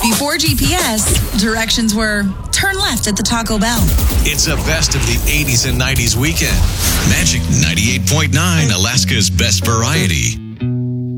Before GPS, directions were turn left at the Taco Bell. It's a best of the 80s and 90s weekend. Magic 98.9, Alaska's best variety.